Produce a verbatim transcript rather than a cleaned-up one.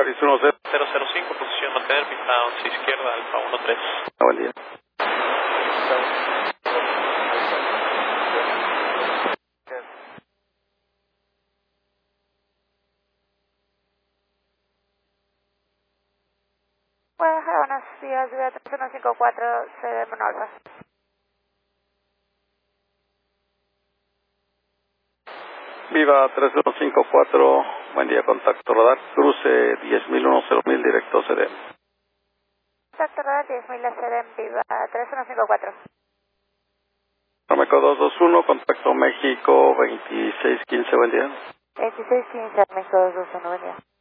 Polaris uno cero. cero cero cinco, posición mantener, pista once izquierda, Alfa uno tres. Ah, buen día. Buenos días, Viva tres uno cinco cuatro, C D M Alfa. Viva tres uno cinco cuatro, buen día, contacto radar, cruce diez mil, cero mil, directo C D M. Contacto radar diez mil a C D M, Viva tres uno cinco cuatro. Romeco dos dos uno, contacto México veintiséis quince, buen día. veintiséis quince, México dos dos uno, buen día.